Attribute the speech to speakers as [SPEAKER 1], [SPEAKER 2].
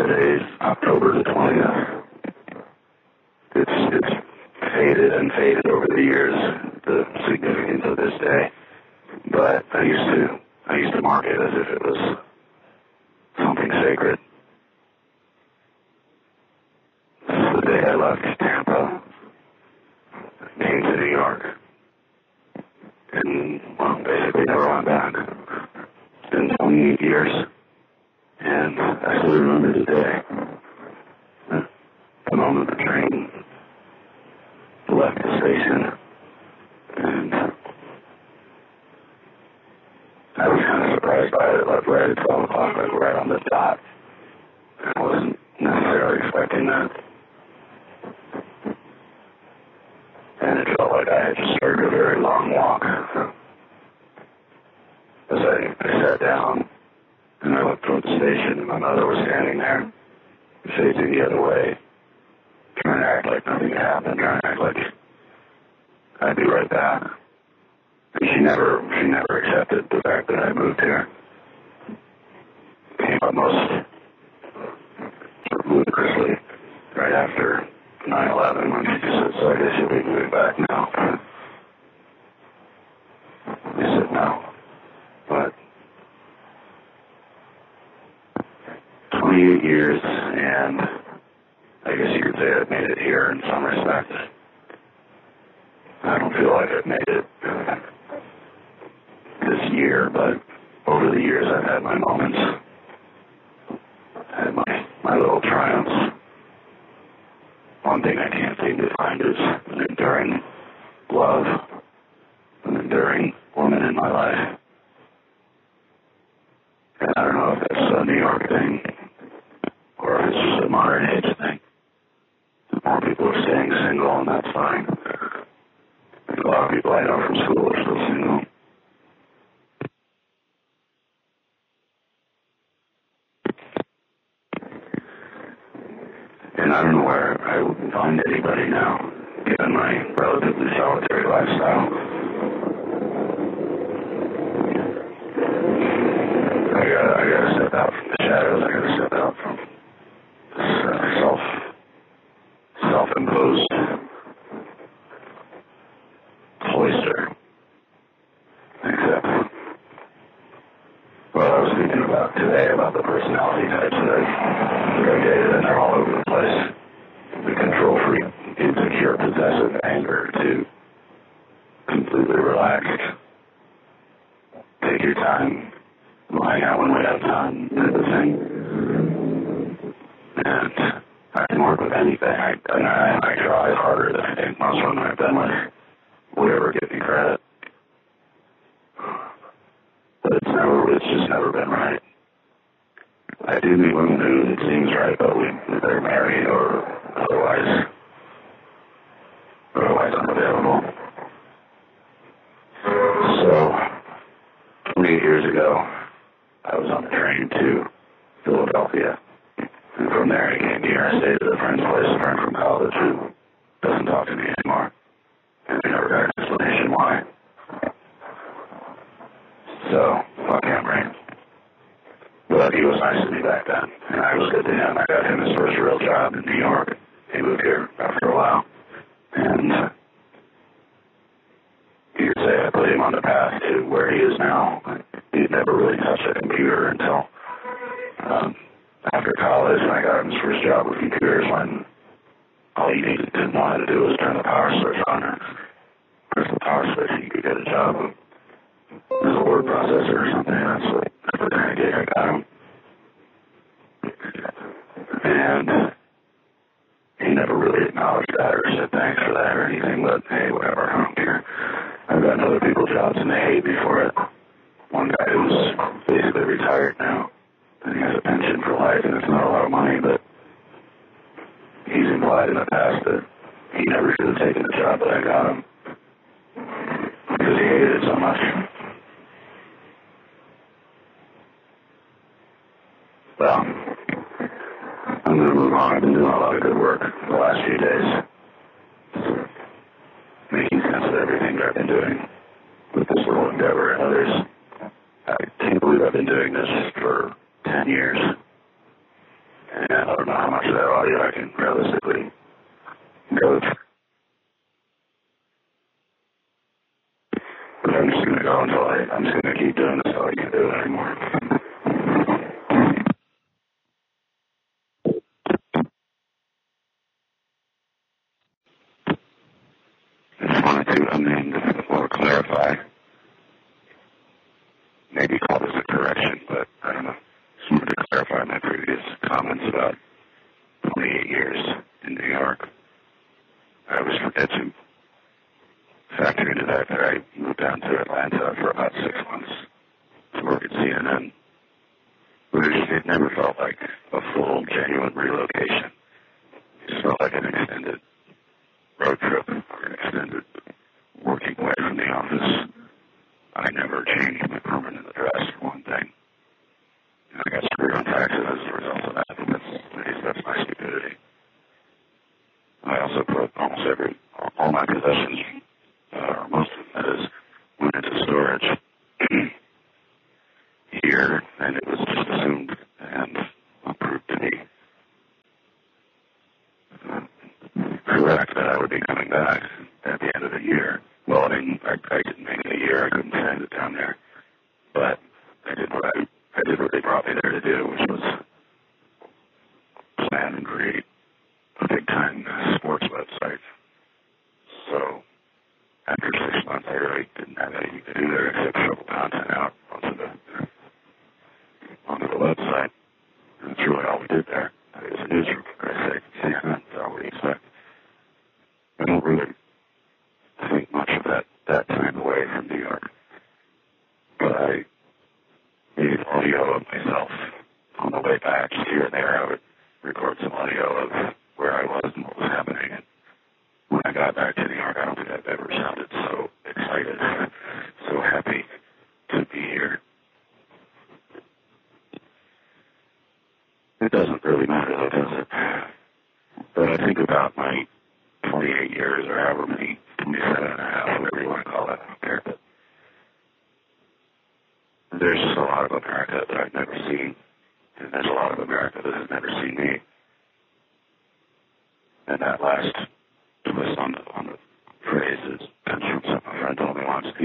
[SPEAKER 1] today's October the 20th. It's faded and faded over the years, the significance of this day. But I used to mark it as if it was something sacred. This is the day I left Tampa, came to New York, and, well, basically never went back. It's been 28 years, and I still remember the day, the moment the train left the station, and I was kind of surprised by it. It left right at 12 o'clock, like right on the dot. I wasn't necessarily expecting that. And it felt like I had just started a very long walk. As I sat down, and I looked toward the station, and my mother was standing there, facing the other way, trying to act like nothing had happened, trying to act like I'd be right back. And she never accepted the fact that I moved here. It came up most sort of ludicrously right after 9/11 when she just said, so I guess you'll be moving back now. I said no. But 28 years, and I guess you could say I've made it here in some respects. I don't feel like I've made it this year, but over the years I've had my moments. I had my little triumphs. One thing I can't seem to find is an enduring love, an enduring woman in my life. And I don't know if that's a New York thing, or if it's just a modern age thing. More people are staying single, and that's fine. A lot of people I know from school are still single. And I don't know where I would find anybody now, given my relatively solitary lifestyle. I gotta step out from the shadows. I gotta step out from this self-imposed cloister. Except, well, I was thinking about today about the personality types that I dated, and they're all over the place. The control freak, insecure, possessive, anger, to completely relaxed. Take your time. We'll hang out when we have time, type of thing. And I can work with anything. I try harder than I think most women I've been with would ever give me credit. But it's just never been right. I do meet women who it seems right, but they're married or otherwise unavailable. So, 28 years ago, I was on the train to Philadelphia. And from there I came here. I stayed at a friend's place, a friend from college who doesn't talk to me anymore. And I never got an explanation why. So, fuck him, right? But he was nice to me back then. And I was good to him. I got him his first real job in New York. He moved here after a while. And you could say I put him on the path to where he is now. He'd never really touched a computer until after college, and I got him his first job with computers when all he needed to know how to do was turn the power switch on or press the power switch and you could get a job as a word processor or something. That's the kind of gig I got him. And he never really acknowledged that or said thanks for that or anything, but hey, whatever, I don't care. I've gotten other people's jobs and they hate me for it. One guy who's basically retired now, and he has a pension for life, and it's not a lot of money, but he's implied in the past that he never should have taken the job that I got him because he hated it so much. Well, I'm going to move on. I've been doing a lot of good work the last few days, making sense of everything that I've been doing with this little endeavor and others. I can't believe I've been doing this for 10 years. And I don't know how much of that audio I can realistically go through. But I'm just going to go until I'm just going to keep doing this until I can't do it anymore. I just wanted to or clarify, maybe call this a correction, but I don't know. Just wanted to clarify my previous comments about 28 years in New York. I always forget to factor into that I moved down to Atlanta for about 6 months to work at CNN. But it never felt like a full, genuine relocation. It just felt like an extended road trip or an extended working away from the office. I never changed my permanent address for one thing. And I got screwed on taxes as a result of that, but that's my stupidity. I also put almost all my possessions, or most of them, that is, went into storage here, and it was just assumed and proved to be correct that I would be coming back at the end of the year. Well, I mean, I didn't make it a year. I couldn't send it down there. But I did what they brought me there to do, which was plan and create a big-time sports website. So after 6 months, I really didn't have anything to do there except shovel content out onto the website. And that's really all we did there. It was a newsroom, for Christ's sake. CNN, so what do you expect? I don't really think much of that time away from New York. But I made audio of myself on the way back. Here and there, I would record some audio of where I was and what was happening. And when I got back to New York, I don't think I've ever sounded so excited, so happy to be here. It doesn't really matter, though, does it? But I think about my 28 years or however many, 27 and a half, whatever you want to call it, I don't care. But there's just a lot of America that I've never seen, and there's a lot of America that has never seen me. And that last twist on the phrase is comes from something my friend told me once.